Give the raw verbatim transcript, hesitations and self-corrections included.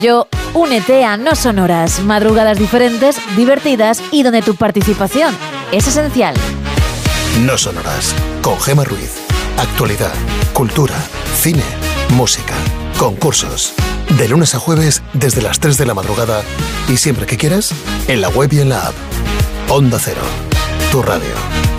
Yo, únete a No Sonoras, madrugadas diferentes, divertidas y donde tu participación es esencial. No Sonoras, con Gemma Ruiz. Actualidad, cultura, cine, música, concursos. De lunes a jueves desde las tres de la madrugada y siempre que quieras, en la web y en la app. Onda Cero, tu radio.